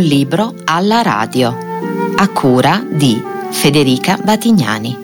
libro alla radio, a cura di Federica Batignani.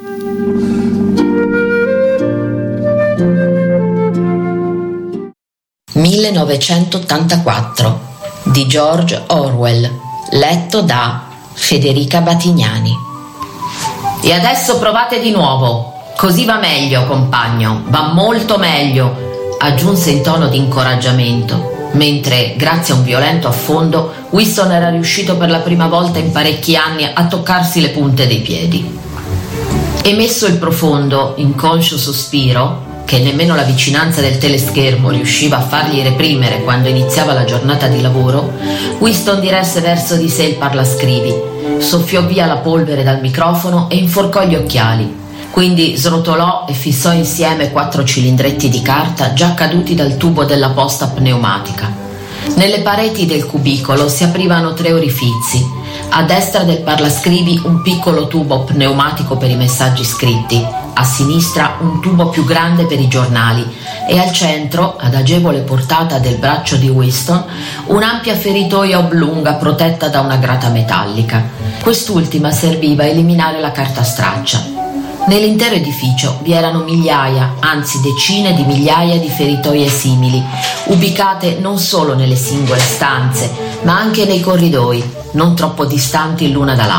«1984» di George Orwell, letto da Federica Batignani. «E adesso provate di nuovo, così va meglio, compagno, va molto meglio», aggiunse in tono di incoraggiamento, mentre, grazie a un violento affondo, Winston era riuscito per la prima volta in parecchi anni a toccarsi le punte dei piedi. Emesso il profondo, inconscio sospiro, che nemmeno la vicinanza del teleschermo riusciva a fargli reprimere quando iniziava la giornata di lavoro, Winston diresse verso di sé il parlascrivi, soffiò via la polvere dal microfono e inforcò gli occhiali. Quindi srotolò e fissò insieme 4 cilindretti di carta già caduti dal tubo della posta pneumatica. Nelle pareti del cubicolo si aprivano 3 orifizi. A destra del parlascrivi un piccolo tubo pneumatico per i messaggi scritti, a sinistra un tubo più grande per i giornali e al centro, ad agevole portata del braccio di Winston, un'ampia feritoia oblunga protetta da una grata metallica. Quest'ultima serviva a eliminare la carta straccia. Nell'intero edificio vi erano migliaia, anzi decine di migliaia di feritoie simili, ubicate non solo nelle singole stanze, ma anche nei corridoi, non troppo distanti l'una dall'altra.